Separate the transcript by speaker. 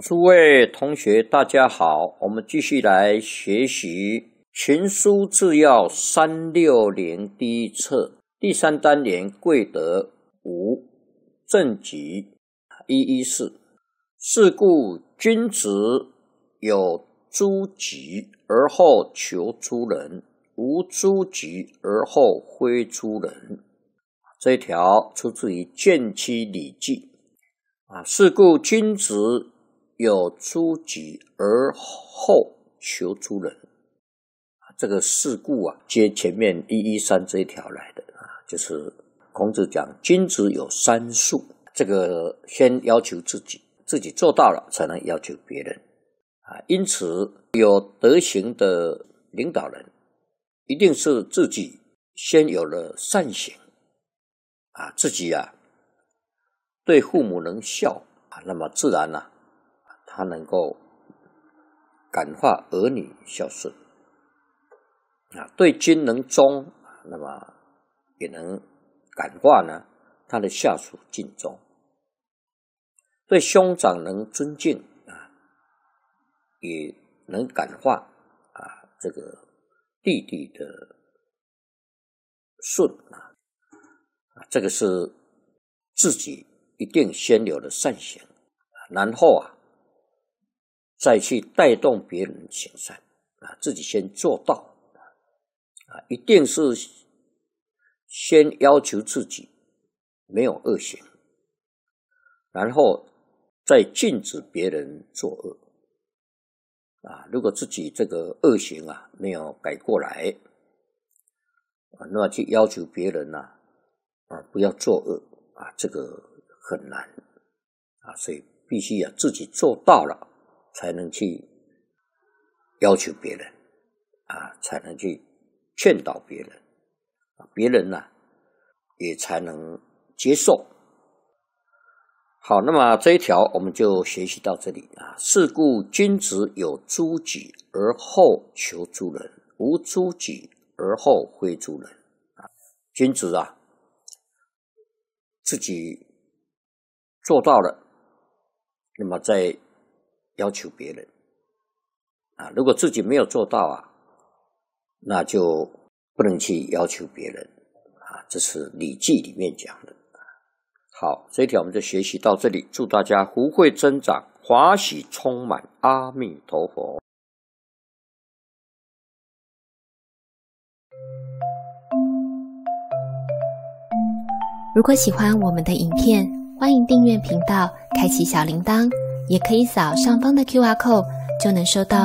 Speaker 1: 诸位同学大家好，我们继续来学习群书治要360第一册第3单元贵德5正集114。是故君子有诸己而后求诸人，无诸己而后非诸人。这一条出自于《荐七礼记》是故君子有诸己而后求诸人。这个是故接前面113这一条来的就是孔子讲君子有3术，这个先要求自己，自己做到了才能要求别人因此有德行的领导人一定是自己先有了善行自己对父母能孝那么自然他能够感化儿女孝顺对君能忠那么也能感化他的下属尽忠，对兄长能尊敬也能感化这个弟弟的顺这个是自己一定先有的善行，然后再去带动别人行善自己先做到一定是先要求自己没有恶行，然后再禁止别人作恶如果自己这个恶行没有改过来那么去要求别人不要作恶这个很难所以必须自己做到了才能去要求别人才能去劝导别人别人也才能接受。好，那么这一条我们就学习到这里是故君子有诸己而后求诸人，无诸己而后非诸人君子自己做到了，那么再要求别人如果自己没有做到那就不能去要求别人这是《礼记》里面讲的。好，这一条我们就学习到这里，祝大家福慧增长，华喜充满，阿弥陀佛。
Speaker 2: 如果喜欢我们的影片，欢迎订阅频道，开启小铃铛，也可以扫上方的 QR code，就能收到